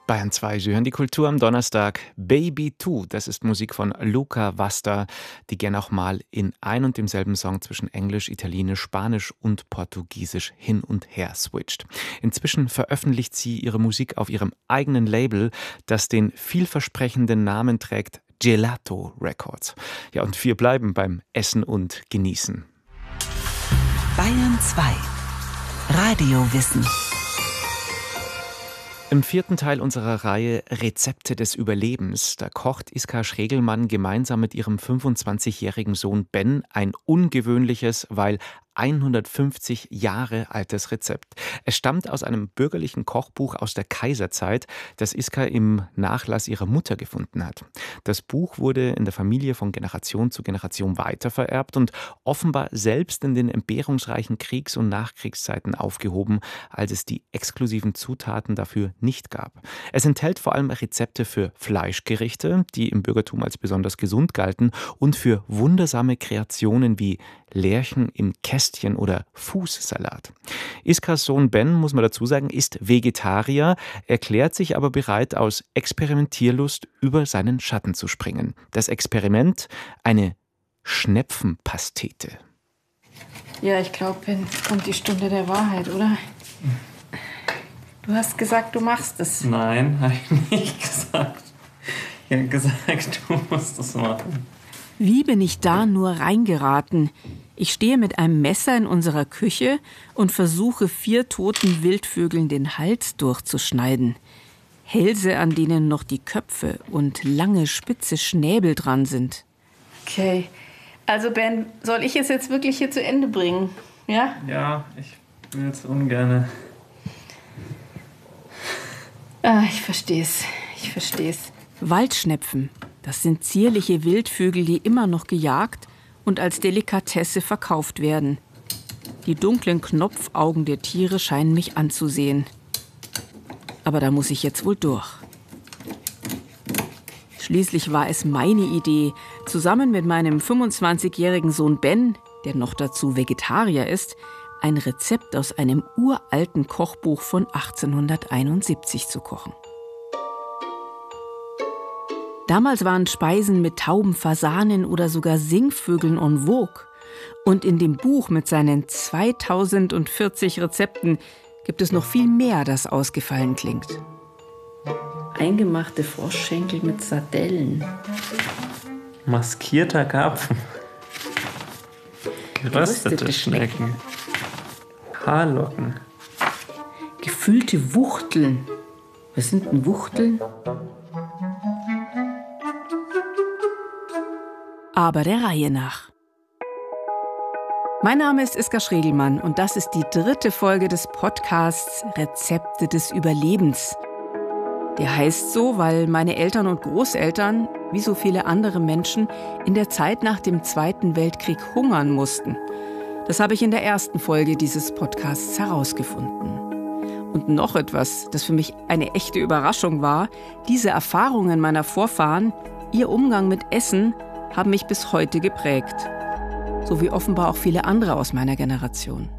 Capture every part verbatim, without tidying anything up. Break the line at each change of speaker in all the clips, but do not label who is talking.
Bayern zwei, Sie hören die Kultur am Donnerstag. Baby two, das ist Musik von Luca Vasta, die gern auch mal in ein und demselben Song zwischen Englisch, Italienisch, Spanisch und Portugiesisch hin und her switcht. Inzwischen veröffentlicht sie ihre Musik auf ihrem eigenen Label, das den vielversprechenden Namen trägt Gelato Records. Ja, und wir bleiben beim Essen und Genießen.
Bayern zwei. Radiowissen.
Im vierten Teil unserer Reihe Rezepte des Überlebens, da kocht Iska Schregelmann gemeinsam mit ihrem fünfundzwanzigjährigen Sohn Ben ein ungewöhnliches, weil hundertfünfzig Jahre altes Rezept. Es stammt aus einem bürgerlichen Kochbuch aus der Kaiserzeit, das Iska im Nachlass ihrer Mutter gefunden hat. Das Buch wurde in der Familie von Generation zu Generation weitervererbt und offenbar selbst in den entbehrungsreichen Kriegs- und Nachkriegszeiten aufgehoben, als es die exklusiven Zutaten dafür nicht gab. Es enthält vor allem Rezepte für Fleischgerichte, die im Bürgertum als besonders gesund galten, und für wundersame Kreationen wie Lerchen im Kästchen oder Fußsalat. Iskas Sohn Ben, muss man dazu sagen, ist Vegetarier, erklärt sich aber bereit, aus Experimentierlust über seinen Schatten zu springen. Das Experiment: eine Schnepfenpastete.
Ja, ich glaube, Ben, jetzt kommt die Stunde der Wahrheit, oder? Du hast gesagt, du machst es.
Nein, habe ich nicht gesagt. Ich habe gesagt, du musst es machen.
Wie bin ich da nur reingeraten? Ich stehe mit einem Messer in unserer Küche und versuche, vier toten Wildvögeln den Hals durchzuschneiden. Hälse, an denen noch die Köpfe und lange, spitze Schnäbel dran sind.
Okay, also Ben, soll ich es jetzt wirklich hier zu Ende bringen? Ja?
Ja, ich will es ungern.
Ah, ich verstehe es, ich verstehe es.
Waldschnepfen, das sind zierliche Wildvögel, die immer noch gejagt und als Delikatesse verkauft werden. Die dunklen Knopfaugen der Tiere scheinen mich anzusehen. Aber da muss ich jetzt wohl durch. Schließlich war es meine Idee, zusammen mit meinem fünfundzwanzigjährigen Sohn Ben, der noch dazu Vegetarier ist, ein Rezept aus einem uralten Kochbuch von achtzehnhunderteinundsiebzig zu kochen. Damals waren Speisen mit Tauben, Fasanen oder sogar Singvögeln en vogue. Und in dem Buch mit seinen zweitausendvierzig Rezepten gibt es noch viel mehr, das ausgefallen klingt.
Eingemachte Froschschenkel mit Sardellen.
Maskierter Karpfen. Geröstete
Geröstete
Schnecken. Haarlocken.
Gefüllte Wuchteln. Was sind denn Wuchteln?
Aber der Reihe nach. Mein Name ist Iska Schregelmann und das ist die dritte Folge des Podcasts Rezepte des Überlebens. Der heißt so, weil meine Eltern und Großeltern, wie so viele andere Menschen, in der Zeit nach dem Zweiten Weltkrieg hungern mussten. Das habe ich in der ersten Folge dieses Podcasts herausgefunden. Und noch etwas, das für mich eine echte Überraschung war: diese Erfahrungen meiner Vorfahren, ihr Umgang mit Essen, haben mich bis heute geprägt. So wie offenbar auch viele andere aus meiner Generation.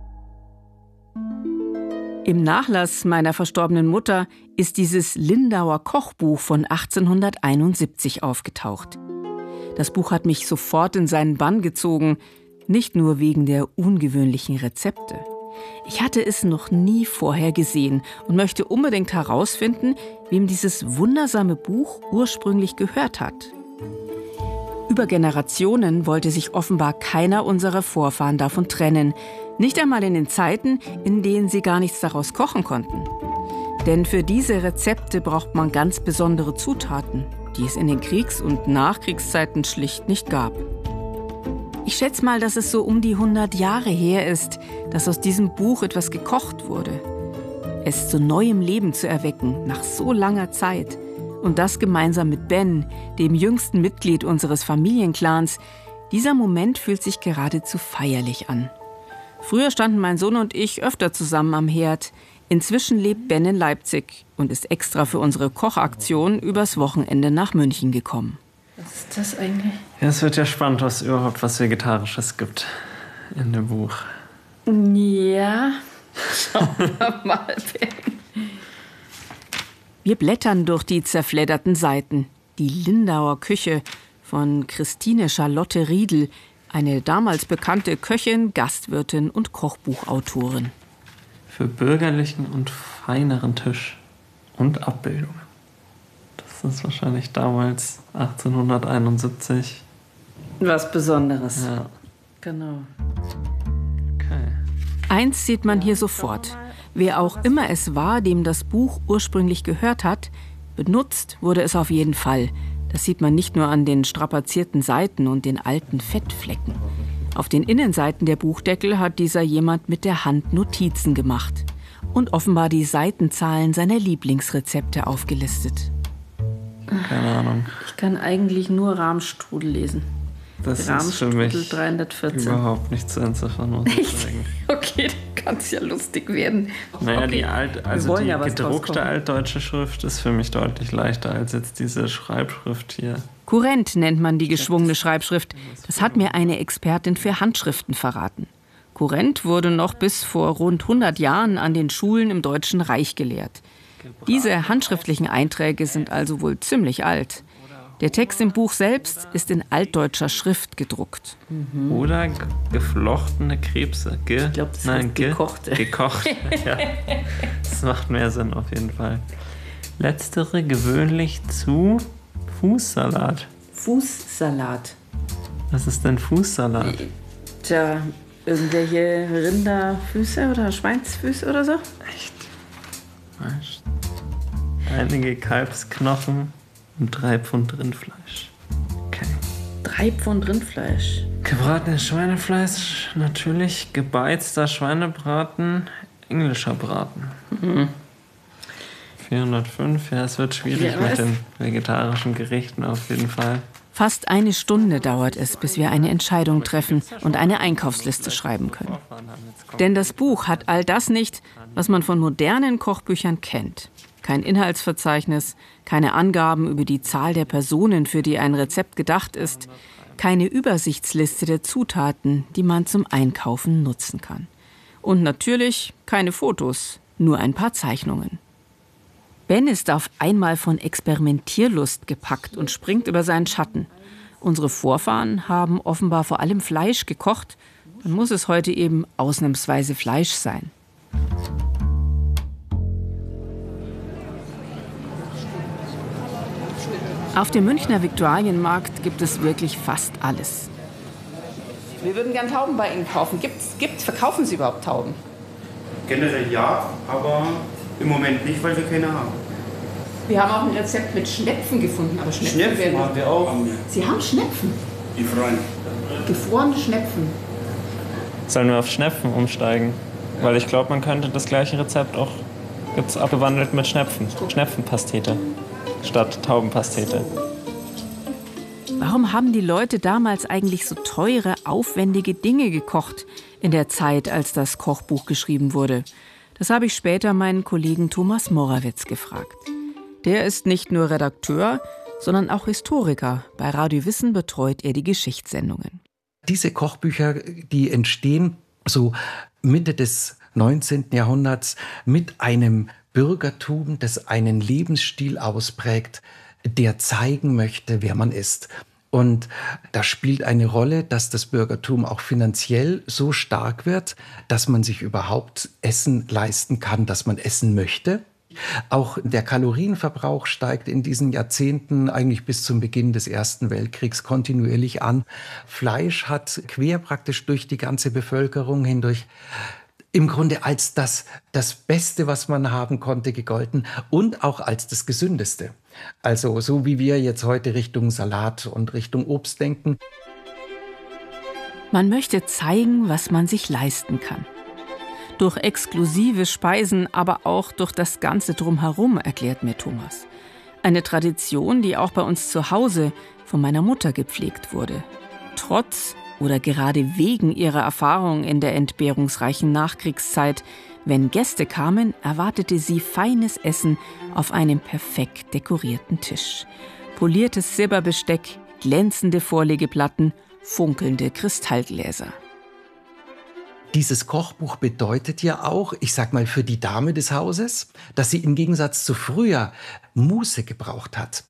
Im Nachlass meiner verstorbenen Mutter ist dieses Lindauer Kochbuch von achtzehnhunderteinundsiebzig aufgetaucht. Das Buch hat mich sofort in seinen Bann gezogen, nicht nur wegen der ungewöhnlichen Rezepte. Ich hatte es noch nie vorher gesehen und möchte unbedingt herausfinden, wem dieses wundersame Buch ursprünglich gehört hat. Über Generationen wollte sich offenbar keiner unserer Vorfahren davon trennen. Nicht einmal in den Zeiten, in denen sie gar nichts daraus kochen konnten. Denn für diese Rezepte braucht man ganz besondere Zutaten, die es in den Kriegs- und Nachkriegszeiten schlicht nicht gab. Ich schätze mal, dass es so um die hundert Jahre her ist, dass aus diesem Buch etwas gekocht wurde. Es zu neuem Leben zu erwecken, nach so langer Zeit. Und das gemeinsam mit Ben, dem jüngsten Mitglied unseres Familienclans. Dieser Moment fühlt sich geradezu feierlich an. Früher standen mein Sohn und ich öfter zusammen am Herd. Inzwischen lebt Ben in Leipzig und ist extra für unsere Kochaktion übers Wochenende nach München gekommen.
Was ist das eigentlich?
Ja, es wird ja spannend, was überhaupt was Vegetarisches gibt in dem Buch.
Ja, schauen wir mal, Ben.
Wir blättern durch die zerfledderten Seiten. Die Lindauer Küche von Christine Charlotte Riedel, eine damals bekannte Köchin, Gastwirtin und Kochbuchautorin.
Für bürgerlichen und feineren Tisch und Abbildungen. Das ist wahrscheinlich damals achtzehnhunderteinundsiebzig.
Was Besonderes.
Ja.
Genau.
Okay.
Eins sieht man hier sofort. Wer auch immer es war, dem das Buch ursprünglich gehört hat, benutzt wurde es auf jeden Fall. Das sieht man nicht nur an den strapazierten Seiten und den alten Fettflecken. Auf den Innenseiten der Buchdeckel hat dieser jemand mit der Hand Notizen gemacht und offenbar die Seitenzahlen seiner Lieblingsrezepte aufgelistet.
Keine Ahnung.
Ich kann eigentlich nur Rahmstrudel lesen.
Das ist für
Rahmstrudel
mich
dreihundertvierzehn.
überhaupt nicht zu entziffern, muss ich sagen.
Okay, dann kann es ja lustig werden.
Naja,
Okay.
die, alt, also
wollen
die
ja was
gedruckte
draus kochen.
altdeutsche Schrift ist für mich deutlich leichter als jetzt diese Schreibschrift hier.
Kurrent nennt man die geschwungene Schreibschrift. Das hat mir eine Expertin für Handschriften verraten. Kurrent wurde noch bis vor rund hundert Jahren an den Schulen im Deutschen Reich gelehrt. Diese handschriftlichen Einträge sind also wohl ziemlich alt. Der Text im Buch selbst ist in altdeutscher Schrift gedruckt.
Oder g- geflochtene Krebse. Ge
Ich glaube, das
Nein,
heißt
ge
gekochte.
Gekocht, ja. Das macht mehr Sinn auf jeden Fall. Letztere gewöhnlich zu Fußsalat.
Fußsalat.
Was ist denn Fußsalat?
Tja, irgendwelche Rinderfüße oder Schweinsfüße oder so?
Echt? Weißt du? Einige Kalbsknochen und drei Pfund Rindfleisch. Okay.
Drei Pfund Rindfleisch.
Gebratenes Schweinefleisch, natürlich. Gebeizter Schweinebraten, englischer Braten.
Mhm.
vierhundertfünf, ja, es wird schwierig
Ja,
mit
was?
den vegetarischen Gerichten auf jeden Fall.
Fast eine Stunde dauert es, bis wir eine Entscheidung treffen und eine Einkaufsliste schreiben können. Denn das Buch hat all das nicht, was man von modernen Kochbüchern kennt. Kein Inhaltsverzeichnis, keine Angaben über die Zahl der Personen, für die ein Rezept gedacht ist, keine Übersichtsliste der Zutaten, die man zum Einkaufen nutzen kann. Und natürlich keine Fotos, nur ein paar Zeichnungen. Ben ist auf einmal von Experimentierlust gepackt und springt über seinen Schatten. Unsere Vorfahren haben offenbar vor allem Fleisch gekocht. Dann muss es heute eben ausnahmsweise Fleisch sein. Auf dem Münchner Viktualienmarkt gibt es wirklich fast alles.
Wir würden gern Tauben bei Ihnen kaufen. Gibt's, gibt's, verkaufen Sie überhaupt Tauben?
Generell ja, aber im Moment nicht, weil wir keine haben.
Wir haben auch ein Rezept mit Schnepfen gefunden. Aber Schnepfen,
Schnepfen
werden-
haben wir auch.
Sie haben Schnepfen?
Die Freunde.
Gefrorene Schnepfen.
Sollen wir auf Schnepfen umsteigen? Weil ich glaube, man könnte das gleiche Rezept auch gibt's abgewandelt mit Schnepfen. Schnepfenpastete statt Taubenpastete.
Warum haben die Leute damals eigentlich so teure, aufwendige Dinge gekocht in der Zeit, als das Kochbuch geschrieben wurde? Das habe ich später meinen Kollegen Thomas Morawitz gefragt. Der ist nicht nur Redakteur, sondern auch Historiker. Bei Radio Wissen betreut er die Geschichtssendungen.
Diese Kochbücher, die entstehen so Mitte des neunzehnten Jahrhunderts mit einem Bürgertum, das einen Lebensstil ausprägt, der zeigen möchte, wer man ist. Und da spielt eine Rolle, dass das Bürgertum auch finanziell so stark wird, dass man sich überhaupt Essen leisten kann, dass man essen möchte. Auch der Kalorienverbrauch steigt in diesen Jahrzehnten eigentlich bis zum Beginn des Ersten Weltkriegs kontinuierlich an. Fleisch hat quer praktisch durch die ganze Bevölkerung hindurch im Grunde als das, das Beste, was man haben konnte, gegolten und auch als das Gesündeste. Also so wie wir jetzt heute Richtung Salat und Richtung Obst denken.
Man möchte zeigen, was man sich leisten kann. Durch exklusive Speisen, aber auch durch das Ganze Drumherum, erklärt mir Thomas. Eine Tradition, die auch bei uns zu Hause von meiner Mutter gepflegt wurde. Trotz oder gerade wegen ihrer Erfahrung in der entbehrungsreichen Nachkriegszeit, wenn Gäste kamen, erwartete sie feines Essen auf einem perfekt dekorierten Tisch. Poliertes
Dieses Kochbuch bedeutet ja auch, ich sag mal für die Dame des Hauses, dass sie im Gegensatz zu früher Muße gebraucht hat.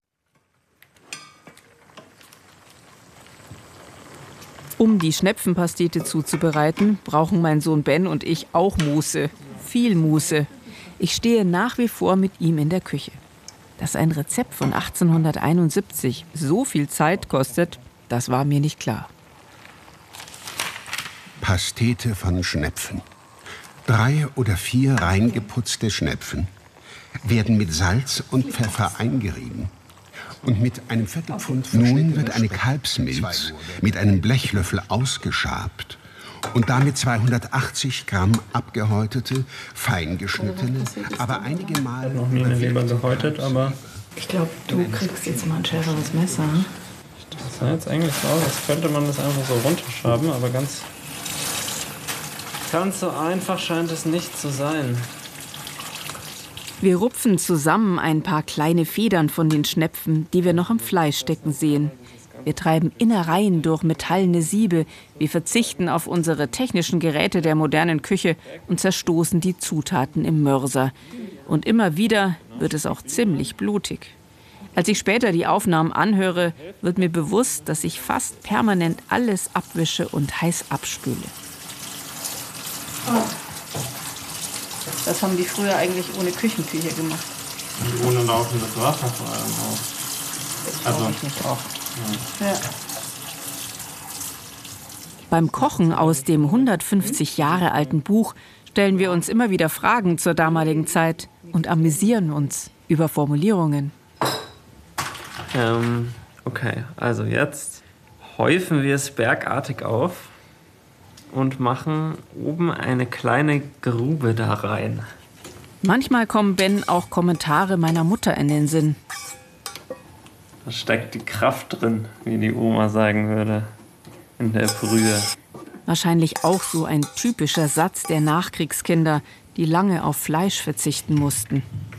Um die Schnepfenpastete zuzubereiten, brauchen mein Sohn Ben und ich auch Muße. Viel Muße. Ich stehe nach wie vor mit ihm in der Küche. Dass ein Rezept von achtzehnhunderteinundsiebzig so viel Zeit kostet, das war mir nicht klar.
Pastete von Schnepfen. Drei oder vier reingeputzte Schnepfen werden mit Salz und Pfeffer eingerieben und mit einem Viertelpfund Nun wird eine Kalbsmilz mit einem Blechlöffel ausgeschabt und damit zweihundertachtzig Gramm abgehäutete, feingeschnittene, aber einige Mal...
Ich habe noch nie eine Leber gehäutet, aber...
Ich glaube, du kriegst jetzt mal ein schärferes Messer. Hm?
Das sah jetzt eigentlich so aus, als könnte man das einfach so runterschaben, aber ganz... Ganz so einfach scheint es nicht zu sein.
Wir rupfen zusammen ein paar kleine Federn von den Schnepfen, die wir noch im Fleisch stecken sehen. Wir treiben Innereien durch metallene Siebe. Wir verzichten auf unsere technischen Geräte der modernen Küche und zerstoßen die Zutaten im Mörser. Und immer wieder wird es auch ziemlich blutig. Als ich später die Aufnahmen anhöre, wird mir bewusst, dass ich fast permanent alles abwische und heiß abspüle.
Das haben die früher eigentlich ohne Küchentücher gemacht.
Und ohne laufendes Wasser vor allem auch.
Das
Also,
ich nicht auch. Ja. Ja.
Beim Kochen aus dem hundertfünfzig Jahre alten Buch stellen wir uns immer wieder Fragen zur damaligen Zeit und amüsieren uns über Formulierungen.
Ähm, okay, also jetzt häufen wir es bergartig auf und machen oben eine kleine Grube da rein.
Manchmal kommen Ben auch Kommentare meiner Mutter in den Sinn.
Da steckt die Kraft drin, wie die Oma sagen würde, in der Brühe.
Wahrscheinlich auch so ein typischer Satz der Nachkriegskinder, die lange auf Fleisch verzichten mussten.